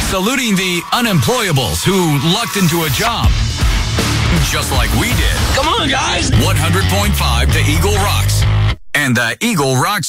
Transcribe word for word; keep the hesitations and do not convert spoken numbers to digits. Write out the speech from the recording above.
Saluting the unemployables who lucked into a job. Just like we did. Come on, guys. one hundred point five The Eagle Rocks. And the Eagle Rocks